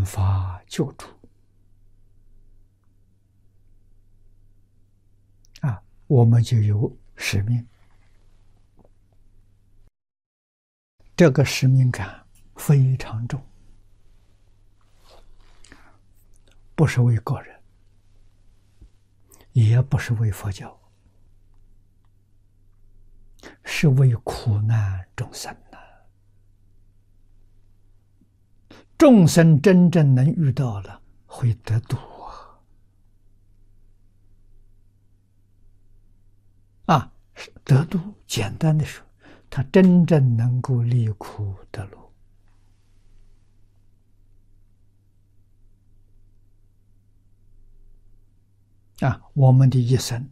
发救助啊，我们就有使命。这个使命感非常重，不是为个人，也不是为佛教，是为苦难众生呐。众生真正能遇到了，会得度啊！得度，简单的说，他真正能够离苦得乐啊！我们的一生，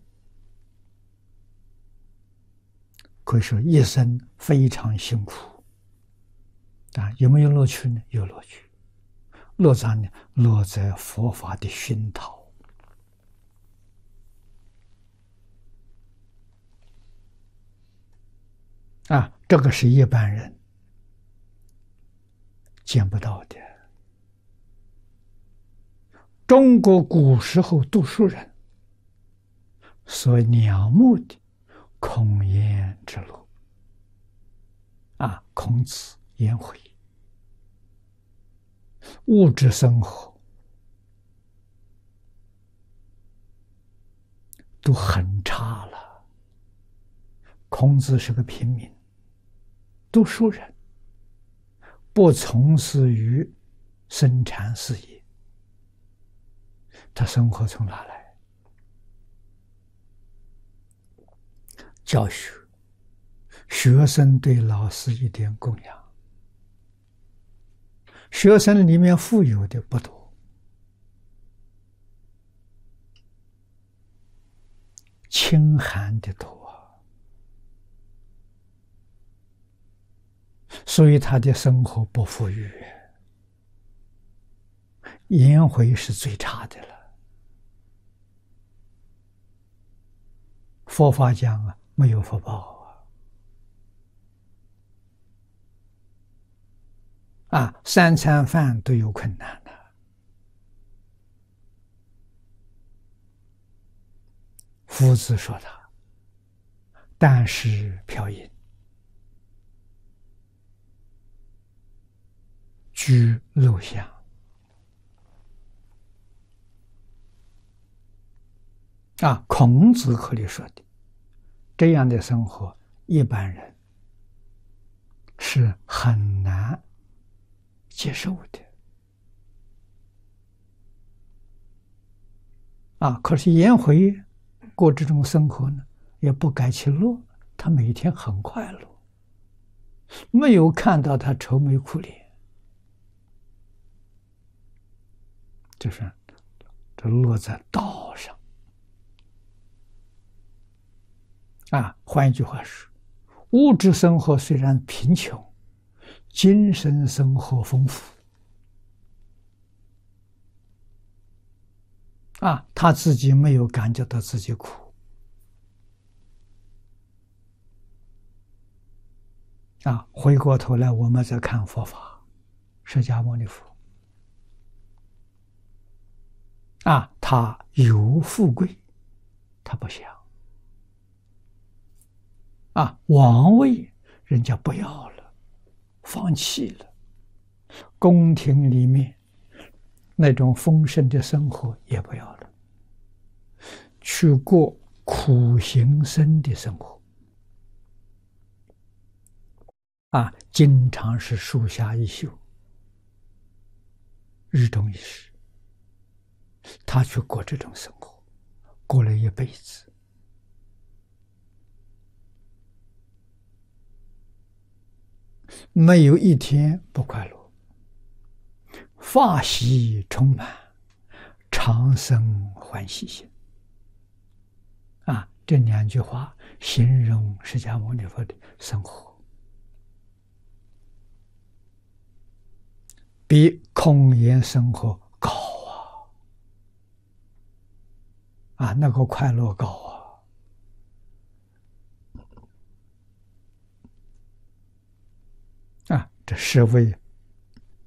可以说一生非常辛苦啊！有没有乐趣呢？有乐趣，乐在呢？乐在佛法的熏陶啊！这个是一般人见不到的。中国古时候读书人所仰慕的孔颜之路啊，孔子、颜回，物质生活都很差了。孔子是个平民，读书人，不从事于生产事业，他生活从哪来？教学，学生对老师一点供养，学生里面富有的不多，清寒的多啊，所以他的生活不富裕。颜回是最差的了。佛法讲啊，没有福报啊，3餐饭都有困难的。夫子说他，但是飘饮，居陋巷。啊，孔子可里说的，这样的生活，一般人是很难接受的。啊，可是颜回过这种生活呢，也不改其乐，他每天很快乐，没有看到他愁眉苦脸，就是这乐在道上。啊，换一句话说，物质生活虽然贫穷，精神生活丰富。啊，他自己没有感觉到自己苦。啊，回过头来我们再看佛法，释迦牟尼佛。啊，他有富贵，他不想。啊，王位人家不要了，放弃了。宫廷里面那种丰盛的生活也不要了，去过苦行僧的生活。啊，经常是树下一宿，日中一时，他去过这种生活，过了一辈子。没有一天不快乐，法喜充满，常生欢喜心。啊，这2句话形容释迦牟尼佛的生活，比孔颜生活高啊！啊，那个快乐高啊！啊，这是为